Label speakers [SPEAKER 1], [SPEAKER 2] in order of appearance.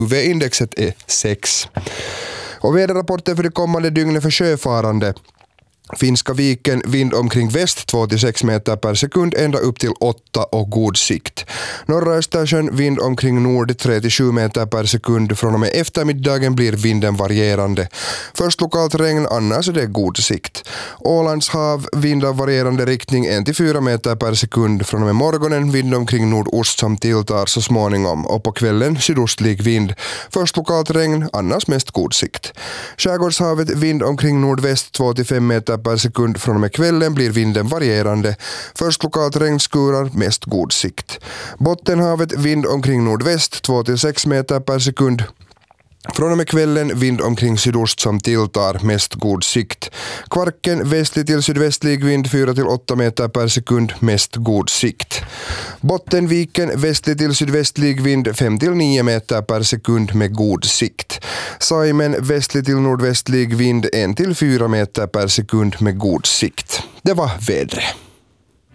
[SPEAKER 1] UV-indexet är 6. Och väderrapporten för det kommande dygnet för sjöfarande. Finska viken, vind omkring väst 2-6 meter per sekund ända upp till 8 och god sikt. Norra Östersjön, vind omkring nord 3-7 meter per sekund. Från och med eftermiddagen blir vinden varierande. Först lokalt regn, annars är det god sikt. Ålands hav, vind av varierande riktning 1-4 meter per sekund. Från och med morgonen, vind omkring nordost som tilltar så småningom. Och på kvällen sydostlig vind. Först lokalt regn, annars mest god sikt. Skärgårdshavet, vind omkring nordväst 2-5 meter per sekund. Från och med kvällen blir vinden varierande. Först lokalt regnskurar, mest god sikt. Bottenhavet, vind omkring nordväst 2-6 meter per sekund. Från och med kvällen, vind omkring sydost som tilltar, mest god sikt. Kvarken, västlig till sydvästlig vind 4-8 meter per sekund, mest god sikt. Bottenviken, västlig till sydvästlig vind 5-9 meter per sekund med god sikt. Saimen, västlig till nordvästlig vind 1-4 meter per sekund med god sikt. Det var vädret.